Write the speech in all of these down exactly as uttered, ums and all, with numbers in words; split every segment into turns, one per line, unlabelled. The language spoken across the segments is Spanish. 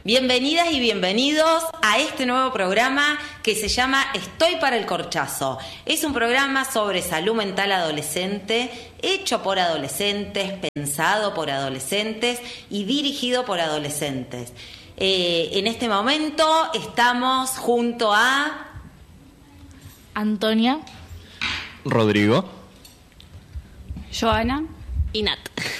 Bienvenidas y bienvenidos a este nuevo programa que se llama Estoy para el Corchazo. Es un programa sobre salud mental adolescente, hecho por adolescentes, pensado por adolescentes y dirigido por adolescentes. Eh, en este momento estamos junto a...
Antonia,
Rodrigo,
Joana y Nat.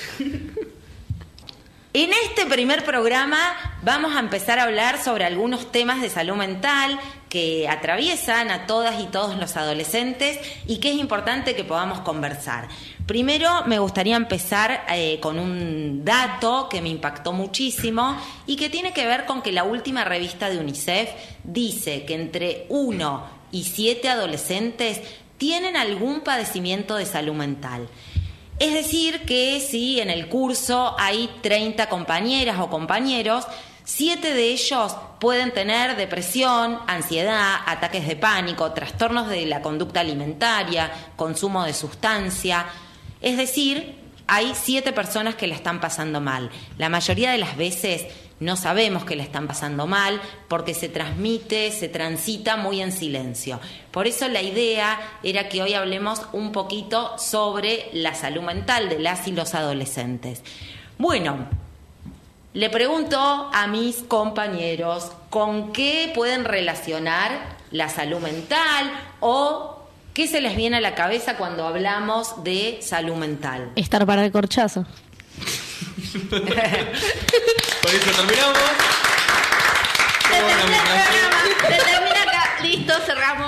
En este primer programa vamos a empezar a hablar sobre algunos temas de salud mental que atraviesan a todas y todos los adolescentes y que es importante que podamos conversar. Primero me gustaría empezar eh, con un dato que me impactó muchísimo y que tiene que ver con que la última revista de UNICEF dice que entre uno y siete adolescentes tienen algún padecimiento de salud mental. Es decir, que si en el curso hay treinta compañeras o compañeros, siete de ellos pueden tener depresión, ansiedad, ataques de pánico, trastornos de la conducta alimentaria, consumo de sustancia. Es decir, hay siete personas que la están pasando mal. La mayoría de las veces no sabemos que la están pasando mal porque se transmite, se transita muy en silencio. Por eso la idea era que hoy hablemos un poquito sobre la salud mental de las y los adolescentes. Bueno, le pregunto a mis compañeros con qué pueden relacionar la salud mental o qué se les viene a la cabeza cuando hablamos de salud mental.
Estar para el corchazo.
con eso terminamos.
Se termina el programa, se termina acá, listo, cerramos.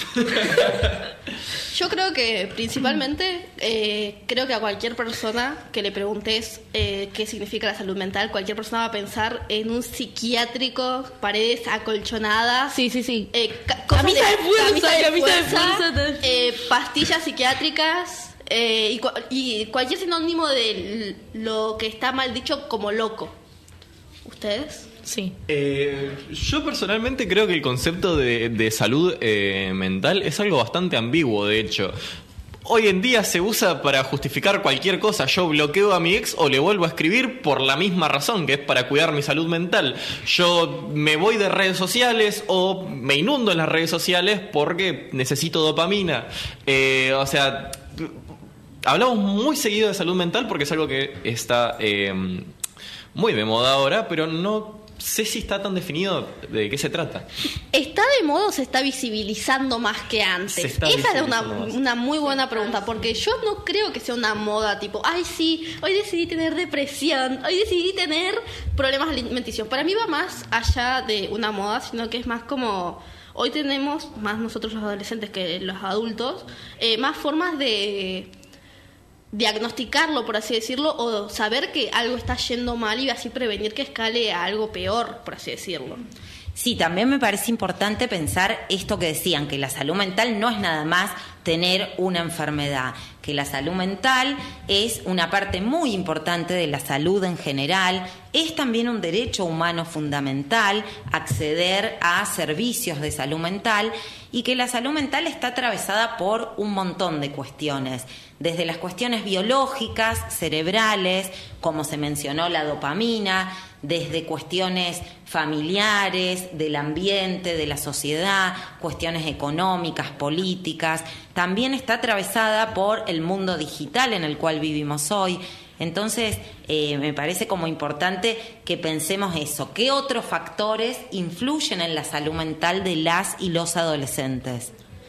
Yo creo que principalmente, eh, creo que a cualquier persona que le preguntes eh, qué significa la salud mental, cualquier persona va a pensar en un psiquiátrico, paredes acolchonadas,
Sí, sí, sí.
eh, ca- cosas
Camisa de fuerza,
camisa de
camisa de
fuerza,
fuerza.
eh, pastillas psiquiátricas eh, y, cua- y cualquier sinónimo de lo que está mal dicho como loco. ¿Ustedes?
Sí.
Eh, yo personalmente creo que el concepto de, de salud eh, mental es algo bastante ambiguo, de hecho. Hoy en día se usa para justificar cualquier cosa. Yo bloqueo a mi ex o le vuelvo a escribir por la misma razón, que es para cuidar mi salud mental. Yo me voy de redes sociales o me inundo en las redes sociales porque necesito dopamina. Eh, o sea, hablamos muy seguido de salud mental porque es algo que está eh, muy de moda ahora, pero no sé si está tan definido de qué se trata.
¿Está de moda o se está visibilizando más que antes?
Se está
Esa es una,
visibilizando más.
una muy buena pregunta, porque yo no creo que sea una moda tipo, ay sí, hoy decidí tener depresión, hoy decidí tener problemas alimenticios. Para mí va más allá de una moda, sino que es más como, hoy tenemos, más nosotros los adolescentes que los adultos, eh, más formas de diagnosticarlo, por así decirlo, o saber que algo está yendo mal y así prevenir que escale a algo peor, por así decirlo.
Sí, también me parece importante pensar esto que decían, que la salud mental no es nada más tener una enfermedad, que la salud mental es una parte muy importante de la salud en general, es también un derecho humano fundamental acceder a servicios de salud mental y que la salud mental está atravesada por un montón de cuestiones, desde las cuestiones biológicas, cerebrales, como se mencionó la dopamina, desde cuestiones familiares, del ambiente, de la sociedad, cuestiones económicas, políticas. También está atravesada por el mundo digital en el cual vivimos hoy. Entonces, eh, me parece como importante que pensemos eso. ¿Qué otros factores influyen en la salud mental de las y los adolescentes?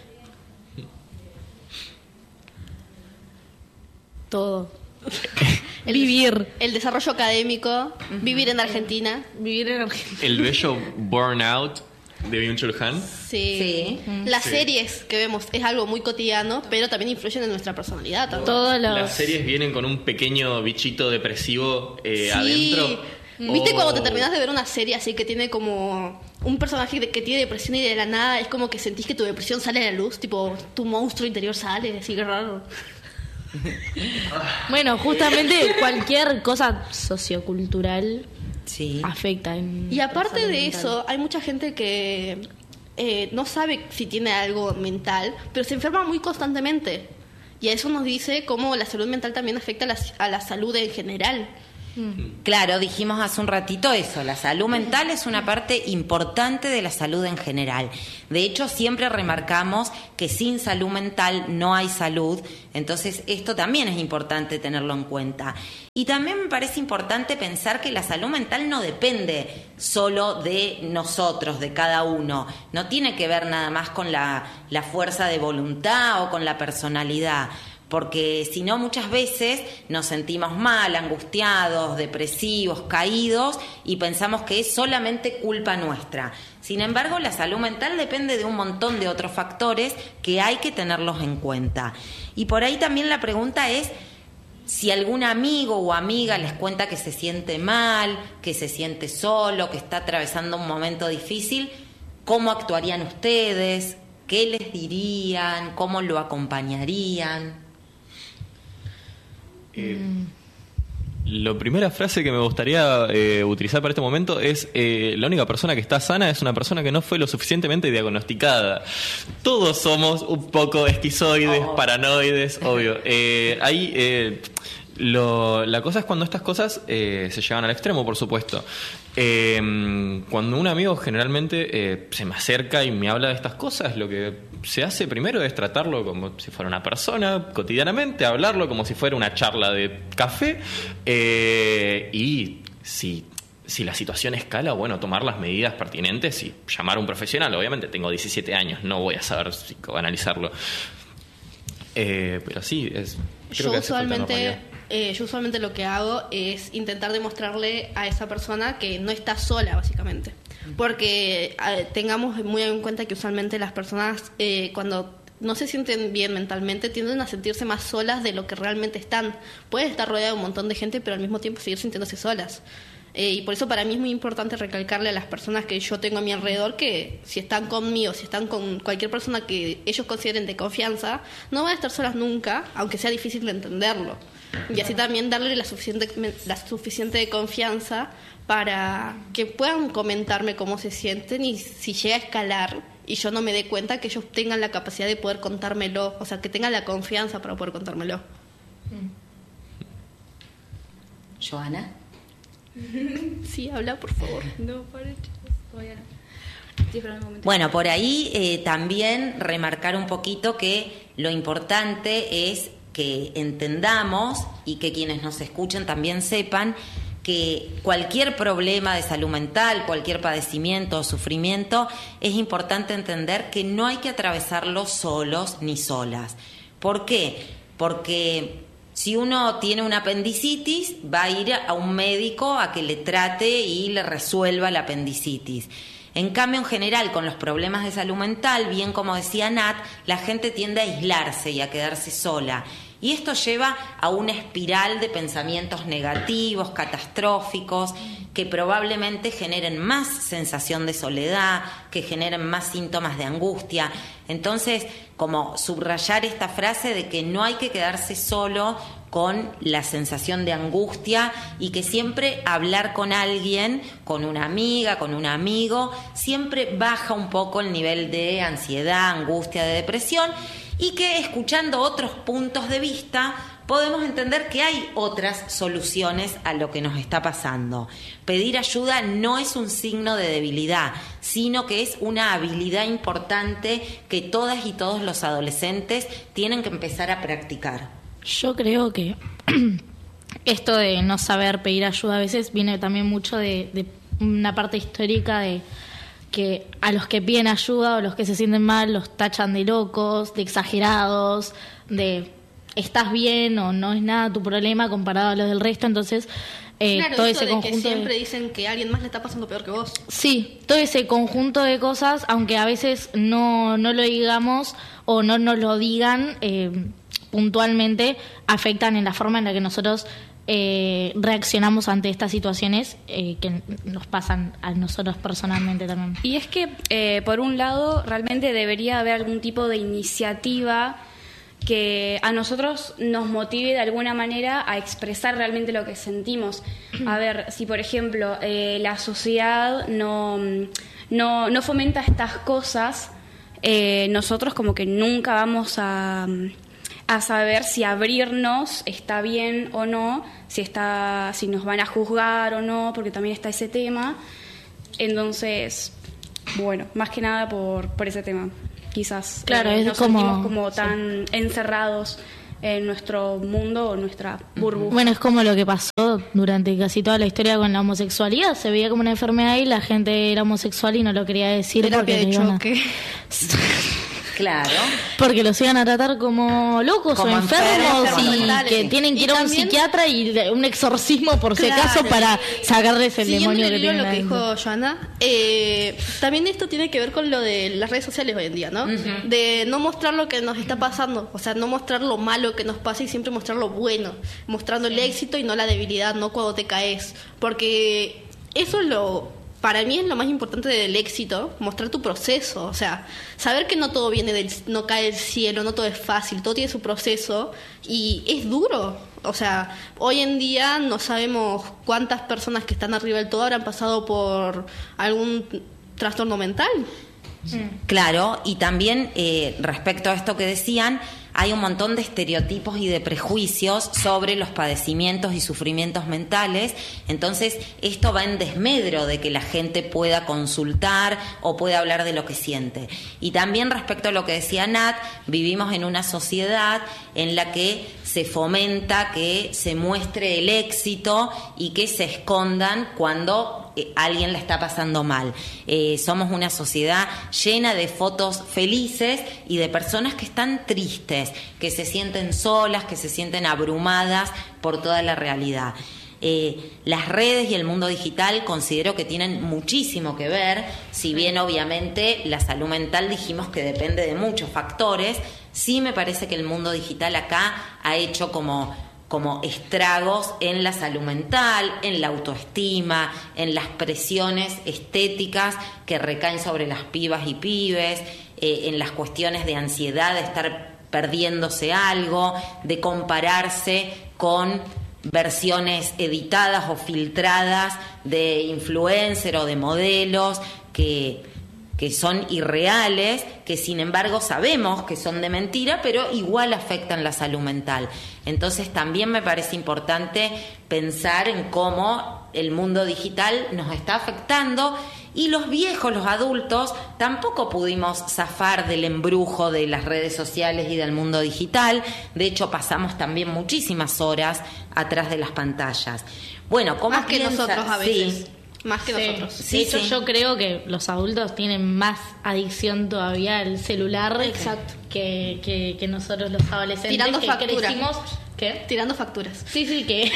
Todo.
El
Vivir.
des- El desarrollo académico, vivir en Argentina.
Vivir en Argentina.
El bello Burnout de Byung-Chul Han.
Sí.
Sí.
Las
Sí.
series que vemos es algo muy cotidiano, pero también influyen en nuestra personalidad. También.
Todos los...
Las series vienen con un pequeño bichito depresivo eh,
Sí.
adentro.
¿Viste
O-
cuando te terminas de ver una serie así que tiene como un personaje que tiene depresión y de la nada es como que sentís que tu depresión sale a la luz? Tipo, tu monstruo interior sale, así que raro.
Bueno, justamente cualquier cosa sociocultural
Sí.
afecta. En
Y aparte
la salud
de
mental.
eso, hay mucha gente que eh, no sabe si tiene algo mental, pero se enferma muy constantemente. Y eso nos dice cómo la salud mental también afecta a la, a la salud en general.
Claro, dijimos hace un ratito eso, la salud mental es una parte importante de la salud en general. De hecho, siempre remarcamos que sin salud mental no hay salud, entonces esto también es importante tenerlo en cuenta. Y también me parece importante pensar que la salud mental no depende solo de nosotros, de cada uno, no tiene que ver nada más con la, la fuerza de voluntad o con la personalidad. Porque si no, muchas veces nos sentimos mal, angustiados, depresivos, caídos y pensamos que es solamente culpa nuestra. Sin embargo, la salud mental depende de un montón de otros factores que hay que tenerlos en cuenta. Y por ahí también la pregunta es si algún amigo o amiga les cuenta que se siente mal, que se siente solo, que está atravesando un momento difícil, ¿cómo actuarían ustedes? ¿Qué les dirían? ¿Cómo lo acompañarían?
Eh, la primera frase que me gustaría eh, utilizar para este momento es eh, la única persona que está sana es una persona que no fue lo suficientemente diagnosticada. Todos somos un poco esquizoides, oh. paranoides, obvio. Eh, ahí eh, lo, la cosa es cuando estas cosas eh, se llevan al extremo, por supuesto. Eh, cuando un amigo generalmente eh, se me acerca y me habla de estas cosas, lo que se hace primero es tratarlo como si fuera una persona cotidianamente, hablarlo como si fuera una charla de café eh, y si, si la situación escala, bueno, tomar las medidas pertinentes y llamar a un profesional. Obviamente tengo diecisiete años, no voy a saber psicoanalizarlo. Eh, pero sí, es, creo
yo
que hace falta
usualmente...
normalidad.
Eh, yo usualmente lo que hago es intentar demostrarle a esa persona que no está sola, básicamente. Porque eh, tengamos muy en cuenta que usualmente las personas eh, cuando no se sienten bien mentalmente tienden a sentirse más solas de lo que realmente están. Pueden estar rodeadas de un montón de gente, pero al mismo tiempo seguir sintiéndose solas. Eh, y por eso para mí es muy importante recalcarle a las personas que yo tengo a mi alrededor que si están conmigo, si están con cualquier persona que ellos consideren de confianza, no van a estar solas nunca, aunque sea difícil de entenderlo. Y así también darle la suficiente, la suficiente confianza para que puedan comentarme cómo se sienten y si llega a escalar y yo no me dé cuenta, que ellos tengan la capacidad de poder contármelo, o sea, que tengan la confianza para poder contármelo.
¿Joana?
Sí, habla, por favor.
No, para chicos, todavía no. Sí,
bueno, por ahí eh, también remarcar un poquito que lo importante es que entendamos y que quienes nos escuchen también sepan que cualquier problema de salud mental, cualquier padecimiento o sufrimiento, es importante entender que no hay que atravesarlo solos ni solas. ¿Por qué? Porque si uno tiene una apendicitis, va a ir a un médico a que le trate y le resuelva la apendicitis. En cambio, en general, con los problemas de salud mental, bien como decía Nat, la gente tiende a aislarse y a quedarse sola. Y esto lleva a una espiral de pensamientos negativos, catastróficos, que probablemente generen más sensación de soledad, que generen más síntomas de angustia. Entonces, como subrayar esta frase de que no hay que quedarse solo con la sensación de angustia y que siempre hablar con alguien, con una amiga, con un amigo, siempre baja un poco el nivel de ansiedad, angustia, de depresión, y que escuchando otros puntos de vista podemos entender que hay otras soluciones a lo que nos está pasando. Pedir ayuda no es un signo de debilidad, sino que es una habilidad importante que todas y todos los adolescentes tienen que empezar a practicar.
Yo creo que esto de no saber pedir ayuda a veces viene también mucho de, de una parte histórica de que a los que piden ayuda o los que se sienten mal los tachan de locos, de exagerados, de estás bien o no es nada tu problema comparado a los del resto. Entonces eh,
claro,
todo
eso
ese
de
conjunto
que siempre
de...
dicen que a alguien más le está pasando peor que vos.
Sí, todo ese conjunto de cosas, aunque a veces no, no lo digamos o no nos lo digan eh, puntualmente, afectan en la forma en la que nosotros eh, reaccionamos ante estas situaciones eh, que nos pasan a nosotros personalmente también.
Y es que, eh, por un lado, realmente debería haber algún tipo de iniciativa que a nosotros nos motive de alguna manera a expresar realmente lo que sentimos. A ver, si por ejemplo eh, la sociedad no, no, no fomenta estas cosas, eh, nosotros como que nunca vamos a, a saber si abrirnos está bien o no, si está, si nos van a juzgar o no, porque también está ese tema. Entonces, bueno, más que nada por, por ese tema. Quizás
claro,
eh,
es
nos
como,
sentimos como
sí.
tan encerrados en nuestro mundo o nuestra burbuja.
Bueno, es como lo que pasó durante casi toda la historia con la homosexualidad. Se veía como una enfermedad y la gente era homosexual y no lo quería decir
Terapia
porque
de
le iban a-
choque.
Claro.
porque los iban a tratar como locos
Como
o enfermos
enfermos
y
mentales,
que
sí.
tienen que
Y
ir a un
también-
psiquiatra y un exorcismo por si
Claro.
acaso para sacarles el
Siguiendo
demonio
el
que
hilo
tienen
lo que
adentro.
dijo Joana, eh, también esto tiene que ver con lo de las redes sociales hoy en día, ¿no? De no mostrar lo que nos está pasando, o sea, no mostrar lo malo que nos pasa y siempre mostrar lo bueno, mostrando el éxito y no la debilidad, no cuando te caes, porque eso es lo... Para mí es lo más importante del éxito, mostrar tu proceso, o sea, saber que no todo viene del, no cae del cielo, no todo es fácil, todo tiene su proceso y es duro. O sea, hoy en día no sabemos cuántas personas que están arriba del todo habrán pasado por algún trastorno mental.
Claro, y también eh, respecto a esto que decían, hay un montón de estereotipos y de prejuicios sobre los padecimientos y sufrimientos mentales, entonces esto va en desmedro de que la gente pueda consultar o pueda hablar de lo que siente. Y también respecto a lo que decía Nat, vivimos en una sociedad en la que se fomenta que se muestre el éxito y que se escondan cuando eh, alguien la está pasando mal. Eh, somos una sociedad llena de fotos felices y de personas que están tristes, que se sienten solas, que se sienten abrumadas por toda la realidad. Eh, las redes y el mundo digital considero que tienen muchísimo que ver, si bien obviamente la salud mental dijimos que depende de muchos factores, sí me parece que el mundo digital acá ha hecho como, como estragos en la salud mental, en la autoestima, en las presiones estéticas que recaen sobre las pibas y pibes, eh, en las cuestiones de ansiedad, de estar perdiéndose algo, de compararse con versiones editadas o filtradas de influencer o de modelos que, que son irreales, que sin embargo sabemos que son de mentira, pero igual afectan la salud mental. Entonces también me parece importante pensar en cómo el mundo digital nos está afectando. Y los viejos, los adultos, tampoco pudimos zafar del embrujo de las redes sociales y del mundo digital. De hecho, pasamos también muchísimas horas atrás de las pantallas. Bueno, ¿cómo
Más que
piensa?
nosotros a veces.
Sí.
Más que
Sí.
nosotros.
Sí,
de hecho,
sí.
yo creo que los adultos tienen más adicción todavía al celular
Exacto.
que, que, que nosotros los adolescentes
Tirando
que
factura.
crecimos. ¿Qué?
Tirando facturas.
Sí, sí, que,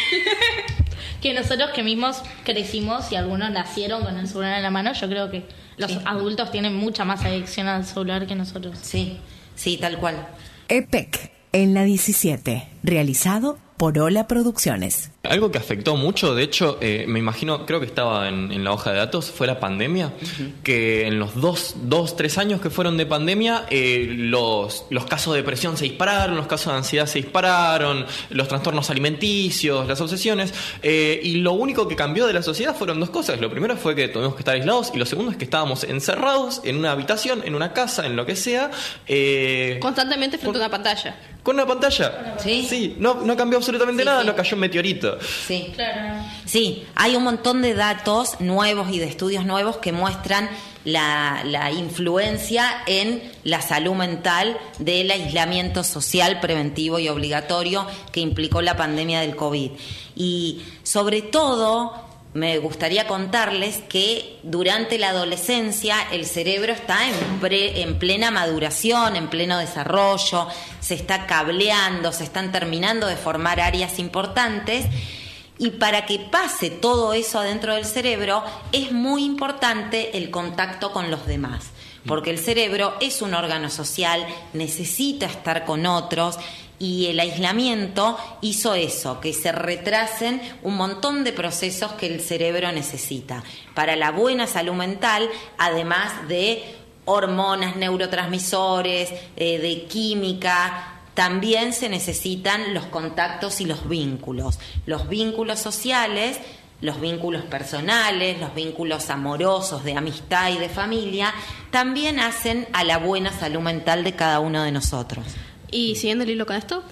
que nosotros que mismos crecimos y algunos nacieron con el celular en la mano, yo creo que los
Sí.
adultos tienen mucha más adicción al celular que nosotros.
Sí, sí, tal cual.
E P E C en la diecisiete, realizado por Ola Producciones.
Algo que afectó mucho, de hecho, eh, me imagino, creo que estaba en, en la hoja de datos, fue la pandemia, uh-huh. que en los dos, dos, tres años que fueron de pandemia, eh, los, los casos de depresión se dispararon, los casos de ansiedad se dispararon, los trastornos alimenticios, las obsesiones, eh, y lo único que cambió de la sociedad fueron dos cosas. Lo primero fue que tuvimos que estar aislados, y lo segundo es que estábamos encerrados en una habitación, en una casa, en lo que sea. Eh,
Constantemente frente
con,
a una pantalla.
Con una pantalla.
Sí.
Sí, no, no cambió absolutamente
Sí,
nada,
sí.
no cayó un meteorito.
Sí.
Claro.
Sí, hay un montón de datos nuevos y de estudios nuevos que muestran la, la influencia en la salud mental del aislamiento social preventivo y obligatorio que implicó la pandemia del COVID. Y sobre todo, me gustaría contarles que durante la adolescencia el cerebro está en, pre, en plena maduración, en pleno desarrollo, se está cableando, se están terminando de formar áreas importantes. Y para que pase todo eso adentro del cerebro es muy importante el contacto con los demás, porque el cerebro es un órgano social, necesita estar con otros, y el aislamiento hizo eso, que se retrasen un montón de procesos que el cerebro necesita para la buena salud mental, además de hormonas, neurotransmisores, eh, de química. También se necesitan los contactos y los vínculos. Los vínculos sociales, los vínculos personales, los vínculos amorosos, de amistad y de familia, también hacen a la buena salud mental de cada uno de nosotros.
Y siguiendo el hilo con esto,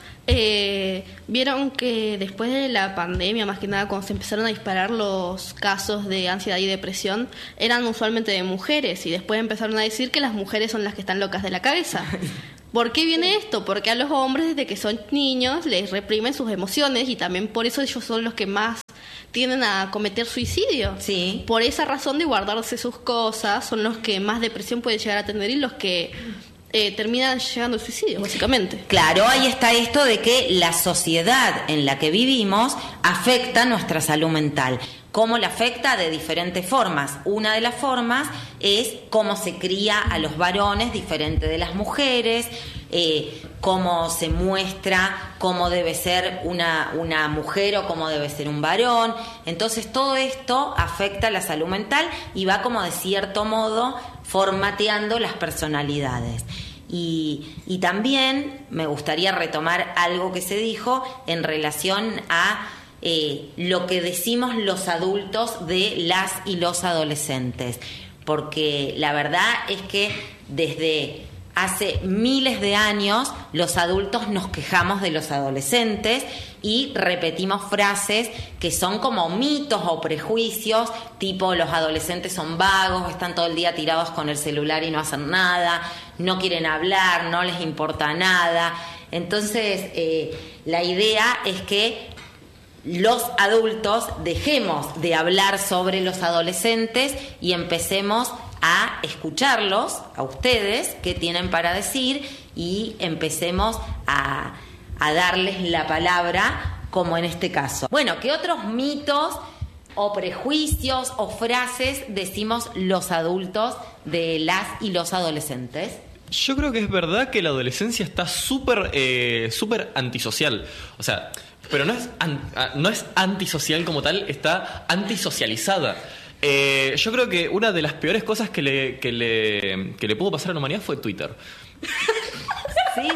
eh, vieron que después de la pandemia, más que nada cuando se empezaron a disparar los casos de ansiedad y depresión, eran usualmente de mujeres, y después empezaron a decir que las mujeres son las que están locas de la cabeza. ¿Por qué viene esto? Porque a los hombres desde que son niños les reprimen sus emociones, y también por eso ellos son los que más tienden a cometer suicidio.
Sí.
Por esa razón de guardarse sus cosas, son los que más depresión pueden llegar a tener y los que eh, terminan llegando al suicidio, básicamente.
Claro, ahí está esto de que la sociedad en la que vivimos afecta nuestra salud mental. ¿Cómo la afecta? De diferentes formas. Una de las formas es cómo se cría a los varones diferente de las mujeres, eh, cómo se muestra cómo debe ser una, una mujer o cómo debe ser un varón. Entonces todo esto afecta la salud mental y va como de cierto modo formateando las personalidades. Y, y también me gustaría retomar algo que se dijo en relación a Eh, lo que decimos los adultos de las y los adolescentes, porque la verdad es que desde hace miles de años los adultos nos quejamos de los adolescentes y repetimos frases que son como mitos o prejuicios, tipo los adolescentes son vagos, están todo el día tirados con el celular y no hacen nada, no quieren hablar, no les importa nada. Entonces eh, la idea es que los adultos dejemos de hablar sobre los adolescentes y empecemos a escucharlos, a ustedes, qué tienen para decir, y empecemos a, a darles la palabra, como en este caso. Bueno, ¿qué otros mitos o prejuicios o frases decimos los adultos de las y los adolescentes?
Yo creo que es verdad que la adolescencia está súper eh, súper antisocial. O sea, pero no es, an, no es antisocial como tal, está antisocializada. Eh, yo creo que una de las peores cosas que le, que le, que le pudo pasar a la humanidad fue Twitter.
Sí.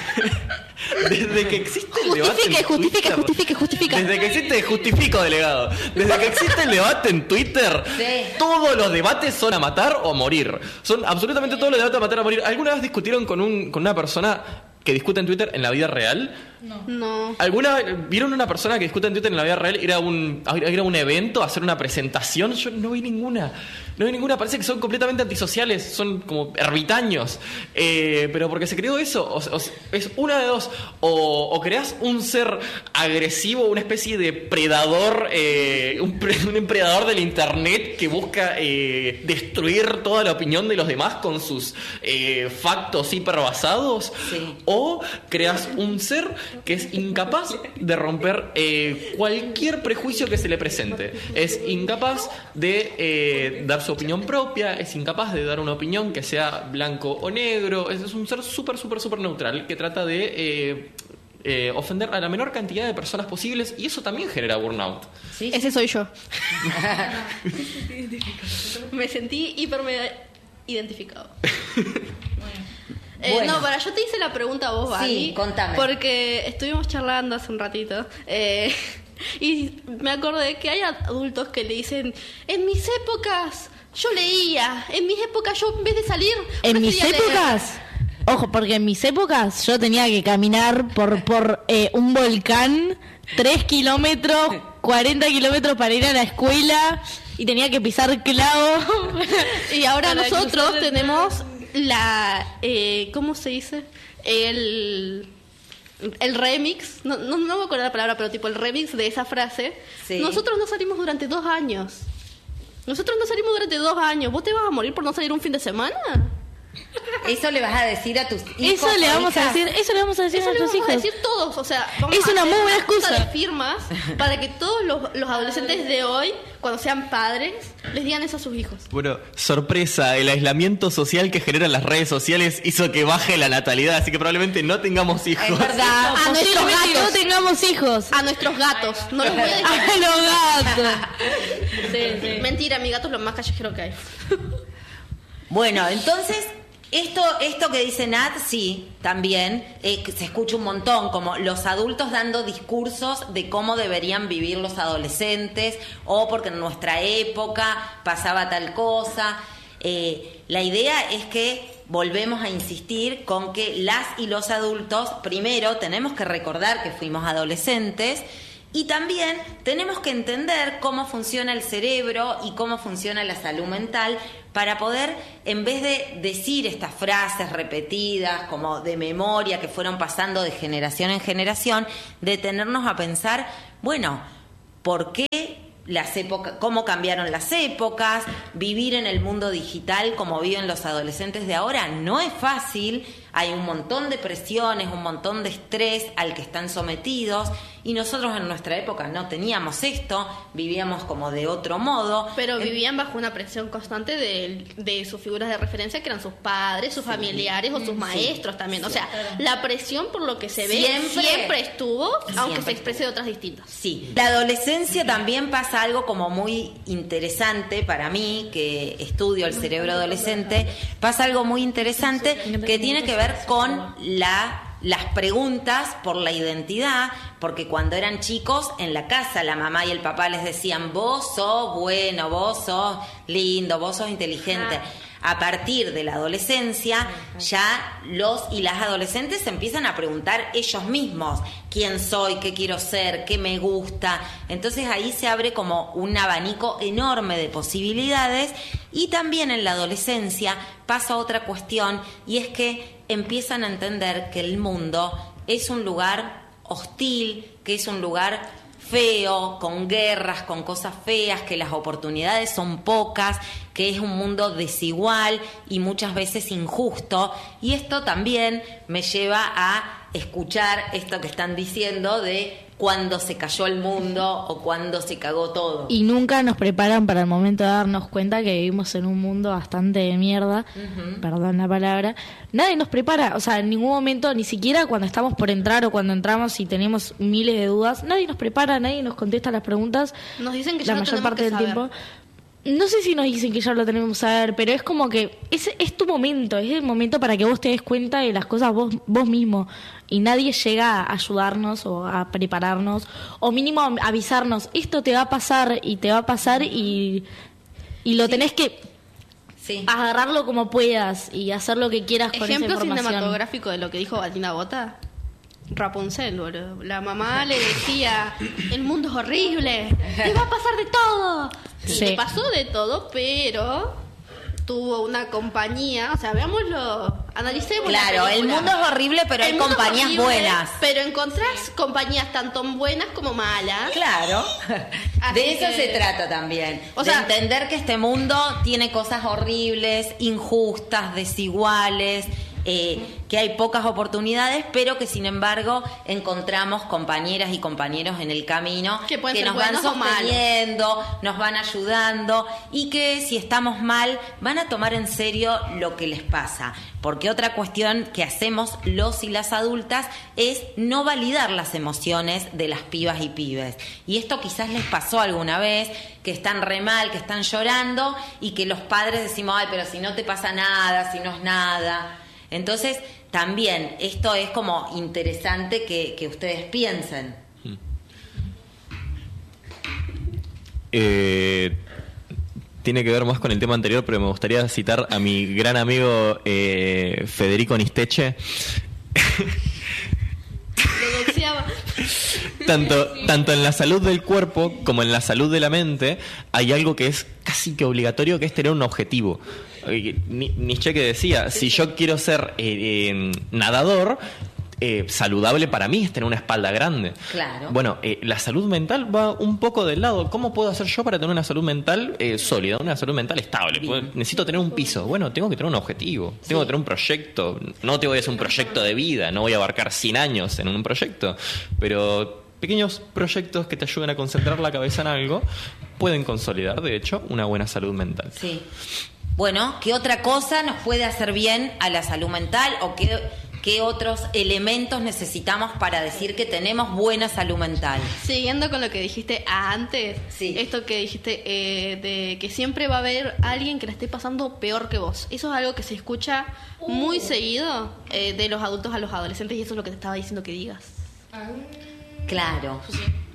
Desde que existe el
Justifique,
debate en
justifique,
Twitter,
justifique, justifique.
Desde que existe, justifico, delegado. Desde que existe el debate en Twitter,
Sí.
todos los debates son a matar o a morir. Son absolutamente todos los debates a matar o a morir. ¿Alguna vez discutieron con, un, con una persona que discute en Twitter en la vida real?
No.
¿Alguna vieron una persona que discute en Twitter en la vida real ir a un, a ir a un evento, a hacer una presentación? Yo no vi ninguna. No vi ninguna. Parece que son completamente antisociales. Son como ermitaños. Eh, pero porque se creó eso. O, o, es una de dos. O, o creás un ser agresivo, una especie de predador, eh, un, pre, un predador del internet que busca eh, destruir toda la opinión de los demás con sus eh, factos hiperbasados.
Sí.
O creas un ser que es incapaz de romper eh, cualquier prejuicio que se le presente. Es incapaz de eh, dar su opinión propia, es incapaz de dar una opinión que sea blanco o negro. Es, es un ser súper, súper, súper neutral que trata de eh, eh, ofender a la menor cantidad de personas posibles, y eso también genera burnout.
¿Sí?
Ese soy yo. Me sentí hiper mega identificado. Eh,
Bueno.
No, para, yo te hice la pregunta a vos,
Sí,
Vani.
contame.
Porque estuvimos charlando hace un ratito. Eh, y me acordé que hay adultos que le dicen: en mis épocas yo leía, en mis épocas yo en vez de salir...
En mis
prefería leer".
épocas, ojo, porque en mis épocas yo tenía que caminar por, por eh, un volcán, tres kilómetros, cuarenta kilómetros para ir a la escuela, y tenía que pisar clavo.
Y ahora
Para
nosotros
cruzar el-
tenemos la... Eh, ¿Cómo se dice? El... El remix, no, no, no me acuerdo la palabra, pero tipo el remix de esa frase.
Sí.
Nosotros no salimos durante dos años. Nosotros no salimos durante dos años. ¿Vos te vas a morir por no salir un fin de semana?
¿Eso le vas a decir a tus hijos?
Eso le
o
vamos a
hijas?
decir, eso le vamos a decir
Eso
a
le
nuestros
vamos a
hijos.
decir todos. O sea, vamos
Es
a
una
hacer
muy buena
lista
excusa.
de firmas para que todos los, los adolescentes de hoy, cuando sean padres, les digan eso a sus hijos.
Bueno, sorpresa, el aislamiento social que generan las redes sociales hizo que baje la natalidad, así que probablemente no tengamos hijos.
Es verdad.
A nuestros
Posiblemente no
gatos.
tengamos hijos.
A nuestros gatos. No los voy a dejar.
A los gatos. Sí, sí.
Mentira, mi gato es lo más callejero que hay.
Bueno, entonces, esto, esto que dice Nat, sí, también eh, que se escucha un montón, como los adultos dando discursos de cómo deberían vivir los adolescentes, o porque en nuestra época pasaba tal cosa. Eh, la idea es que volvemos a insistir con que las y los adultos, primero, tenemos que recordar que fuimos adolescentes y también tenemos que entender cómo funciona el cerebro y cómo funciona la salud mental para poder, en vez de decir estas frases repetidas como de memoria que fueron pasando de generación en generación, detenernos a pensar, bueno, ¿por qué las épocas, cómo cambiaron las épocas? Vivir en el mundo digital como viven los adolescentes de ahora no es fácil. Hay un montón de presiones, un montón de estrés al que están sometidos y nosotros en nuestra época no teníamos esto, vivíamos como de otro modo.
Pero vivían bajo una presión constante de, de sus figuras de referencia, que eran sus padres, sus sí. familiares o sus sí. maestros también. Sí. O sea, la presión por lo que se ve siempre, siempre estuvo, siempre aunque se exprese de otras distintas.
Sí, la adolescencia también pasa algo como muy interesante para mí, que estudio el cerebro adolescente, pasa algo muy interesante que tiene que ver con la, las preguntas por la identidad, porque cuando eran chicos en la casa la mamá y el papá les decían vos sos bueno, vos sos lindo, vos sos inteligente. A partir de la adolescencia ya los y las adolescentes se empiezan a preguntar ellos mismos quién soy, qué quiero ser, qué me gusta. Entonces ahí se abre como un abanico enorme de posibilidades y también en la adolescencia pasa otra cuestión y es que empiezan a entender que el mundo es un lugar hostil, que es un lugar feo, con guerras, con cosas feas, que las oportunidades son pocas, que es un mundo desigual y muchas veces injusto. Y esto también me lleva a escuchar esto que están diciendo de cuando se cayó el mundo o cuando se cagó todo.
Y nunca nos preparan para el momento de darnos cuenta que vivimos en un mundo bastante de mierda, uh-huh. perdón la palabra. Nadie nos prepara, o sea, en ningún momento, ni siquiera cuando estamos por entrar o cuando entramos y tenemos miles de dudas, nadie nos prepara, nadie nos contesta las preguntas.
Nos dicen que ya
la
no
mayor parte
que
del
saber.
tiempo. No sé si nos dicen que ya lo tenemos que saber, pero es como que es, es tu momento, es el momento para que vos te des cuenta de las cosas vos, vos mismo. Y nadie llega a ayudarnos o a prepararnos, o mínimo a avisarnos, esto te va a pasar y te va a pasar y, y lo sí. tenés que sí. agarrarlo como puedas y hacer lo que quieras con esa información.
Ejemplo cinematográfico de lo que dijo Valentina Bota. Rapunzel, boludo. La mamá le decía, el mundo es horrible, te va a pasar de todo. Sí. Le pasó de todo, pero tuvo una compañía, o sea, veámoslo, analicemos.
Claro, el mundo es horrible, pero el hay compañías horrible, buenas.
Pero encontrás compañías tanto buenas como malas.
Claro, de eso que... se trata también. O de sea, entender que este mundo tiene cosas horribles, injustas, desiguales. Eh, que hay pocas oportunidades, pero que sin embargo encontramos compañeras y compañeros en el camino que, que nos van sosteniendo, nos van ayudando y que si estamos mal van a tomar en serio lo que les pasa. Porque otra cuestión que hacemos los y las adultas es no validar las emociones de las pibas y pibes. Y esto quizás les pasó alguna vez, que están re mal, que están llorando y que los padres decimos, ay, pero si no te pasa nada, si no es nada. Entonces, también esto es como interesante que, que ustedes piensen.
Eh, tiene que ver más con el tema anterior, pero me gustaría citar a mi gran amigo eh, Federico Nisteche.
Lo deseaba.
Tanto, tanto en la salud del cuerpo como en la salud de la mente hay algo que es casi que obligatorio, que es tener un objetivo. Nietzsche que decía, si yo quiero ser eh, eh, nadador, eh, saludable para mí es tener una espalda grande.
Claro.
Bueno, eh, la salud mental va un poco del lado. ¿Cómo puedo hacer yo para tener una salud mental eh, sólida, una salud mental estable? Bien. Necesito tener un piso. Bueno, tengo que tener un objetivo, sí. tengo que tener un proyecto. No te voy a hacer un proyecto de vida, no voy a abarcar cien años en un proyecto, pero pequeños proyectos que te ayuden a concentrar la cabeza en algo pueden consolidar, de hecho, una buena salud mental.
Sí. Bueno, ¿qué otra cosa nos puede hacer bien a la salud mental o qué, qué otros elementos necesitamos para decir que tenemos buena salud mental?
Siguiendo con lo que dijiste antes,
sí.
esto que dijiste eh, de que siempre va a haber alguien que la esté pasando peor que vos. Eso es algo que se escucha muy seguido eh, de los adultos a los adolescentes y eso es lo que te estaba diciendo que digas.
Claro.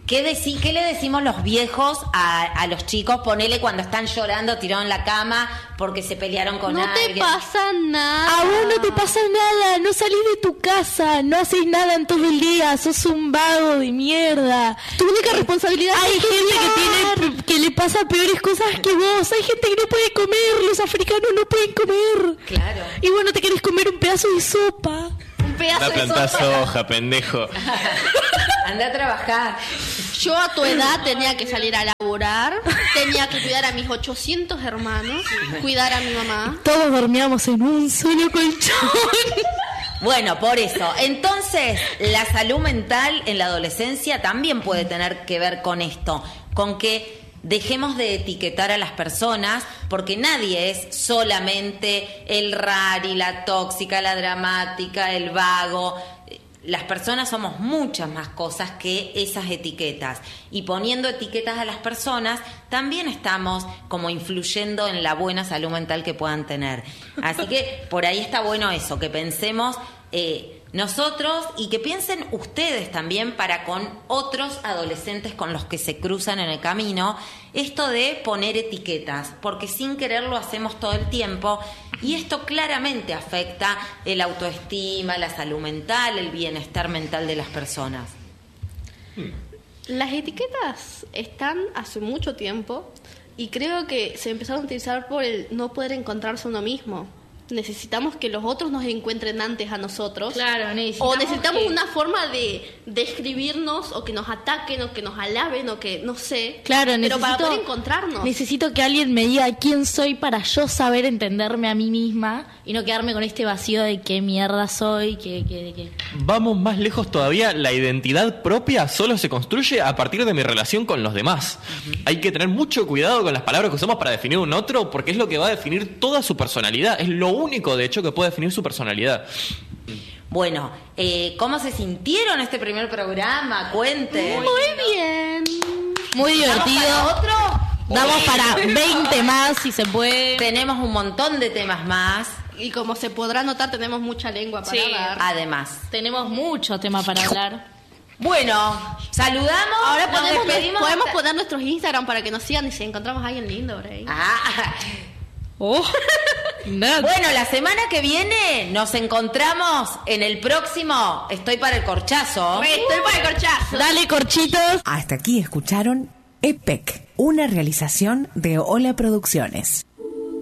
¿Qué, deci- ¿Qué le decimos los viejos a, a los chicos? Ponele cuando están llorando tirados en la cama porque se pelearon con
No
alguien.
te pasa nada.
A vos no te pasa nada, no salís de tu casa, no haces nada en todo el día, sos un vago de mierda.
Tu única responsabilidad
Hay
es
gente
estudiar.
que tiene que le pasa peores cosas que vos, hay gente que no puede comer, los africanos no pueden comer.
Claro.
Y vos no te querés comer un pedazo de sopa.
Un pedazo
Da
de
plantás
sopa.
hoja, pendejo.
Anda a trabajar.
Yo a tu edad tenía que salir a laburar, tenía que cuidar a mis ochocientos hermanos, cuidar a mi mamá.
Todos dormíamos en un solo colchón.
Bueno, por eso. Entonces, la salud mental en la adolescencia también puede tener que ver con esto, con que dejemos de etiquetar a las personas, porque nadie es solamente el rari, la tóxica, la dramática, el vago. Las personas somos muchas más cosas que esas etiquetas, y poniendo etiquetas a las personas también estamos como influyendo en la buena salud mental que puedan tener. Así que por ahí está bueno eso, que pensemos eh, nosotros y que piensen ustedes también para con otros adolescentes con los que se cruzan en el camino, esto de poner etiquetas, porque sin querer lo hacemos todo el tiempo, y esto claramente afecta el autoestima, la salud mental, el bienestar mental de las personas.
Las etiquetas están hace mucho tiempo y creo que se empezaron a utilizar por el no poder encontrarse uno mismo. Necesitamos que los otros nos encuentren antes a nosotros.
Claro, necesitamos
O necesitamos
que-
una forma de describirnos, o que nos ataquen, o que nos alaben, o que no sé.
Claro,
pero
necesito,
para poder encontrarnos.
necesito que alguien me diga quién soy para yo saber entenderme a mí misma y no quedarme con este vacío de qué mierda soy, que, que, que.
Vamos más lejos todavía, la identidad propia solo se construye a partir de mi relación con los demás. Hay que tener mucho cuidado con las palabras que usamos para definir un otro, porque es lo que va a definir toda su personalidad. Es lo único, de hecho, que puede definir su personalidad.
Bueno, eh, ¿cómo se sintieron este primer programa? Cuenten.
Muy bien.
Muy
¿Vamos
divertido.
para otro?
Damos
Eh,
para veinte más si se puede.
Tenemos un montón de temas más,
Y como se podrá notar, tenemos mucha lengua para
Sí.
dar.
además.
Tenemos mucho tema para hablar.
Bueno, saludamos.
Ahora
nos
podemos,
despedimos
podemos
hasta-
poner nuestros Instagram para que nos sigan y si encontramos a alguien lindo por ahí.
Ah.
Oh, nada.
Bueno, la semana que viene nos encontramos en el próximo Estoy para el corchazo.
Estoy para el corchazo.
Dale, corchitos.
Hasta aquí escucharon E P E C, una realización de Hola Producciones.